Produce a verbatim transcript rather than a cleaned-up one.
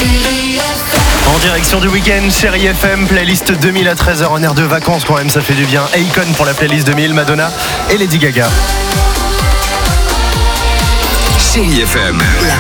En direction du week-end, Chérie F M, playlist deux mille à treize heures en air de vacances quand même, ça fait du bien. Akon pour la playlist deux mille, Madonna et Lady Gaga. Chérie F M, la